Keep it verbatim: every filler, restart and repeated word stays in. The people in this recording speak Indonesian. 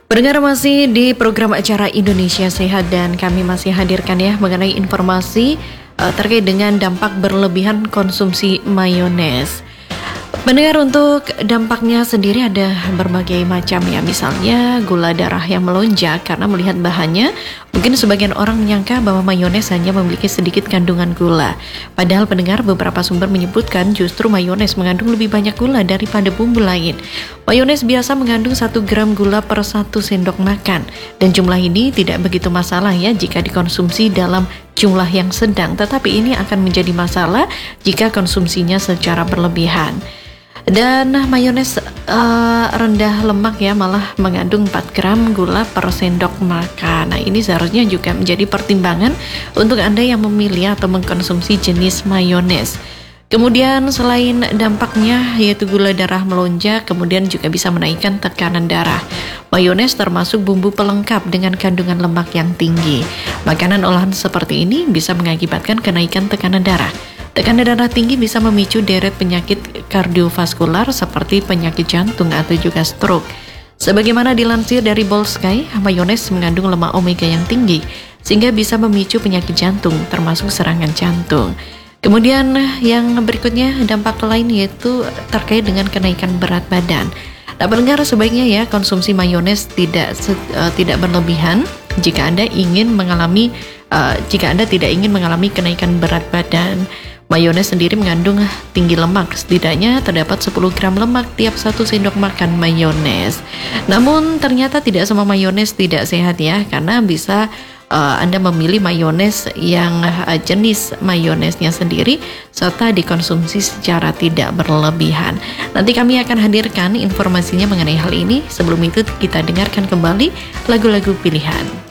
Pendengar masih di program acara Indonesia Sehat dan kami masih hadirkan ya mengenai informasi uh, terkait dengan dampak berlebihan konsumsi mayones. Mendengar untuk dampaknya sendiri ada berbagai macam ya, misalnya gula darah yang melonjak karena melihat bahannya. Mungkin sebagian orang menyangka bahwa mayones hanya memiliki sedikit kandungan gula. Padahal pendengar, beberapa sumber menyebutkan justru mayones mengandung lebih banyak gula daripada bumbu lain. Mayones biasa mengandung satu gram gula per satu sendok makan. Dan jumlah ini tidak begitu masalah ya jika dikonsumsi dalam jumlah yang sedang. Tetapi ini akan menjadi masalah jika konsumsinya secara berlebihan. Dan mayones uh, rendah lemak ya malah mengandung empat gram gula per sendok makan. Nah, ini seharusnya juga menjadi pertimbangan untuk Anda yang memilih atau mengkonsumsi jenis mayones. Kemudian selain dampaknya yaitu gula darah melonjak, kemudian juga bisa menaikkan tekanan darah. Mayones termasuk bumbu pelengkap dengan kandungan lemak yang tinggi. Makanan olahan seperti ini bisa mengakibatkan kenaikan tekanan darah. Tekanan darah tinggi bisa memicu deret penyakit kardiovaskular seperti penyakit jantung atau juga stroke. Sebagaimana dilansir dari Bolsky, mayones mengandung lemak omega yang tinggi sehingga bisa memicu penyakit jantung termasuk serangan jantung. Kemudian yang berikutnya dampak lain yaitu terkait dengan kenaikan berat badan. Nah, pendengar, sebaiknya ya konsumsi mayones tidak uh, tidak berlebihan jika Anda ingin mengalami uh, jika Anda tidak ingin mengalami kenaikan berat badan. Mayones sendiri mengandung tinggi lemak, setidaknya terdapat sepuluh gram lemak tiap satu sendok makan mayones. Namun ternyata tidak semua mayones tidak sehat ya, karena bisa uh, Anda memilih mayones yang uh, jenis mayonesnya sendiri serta dikonsumsi secara tidak berlebihan. Nanti kami akan hadirkan informasinya mengenai hal ini. Sebelum itu kita dengarkan kembali lagu-lagu pilihan.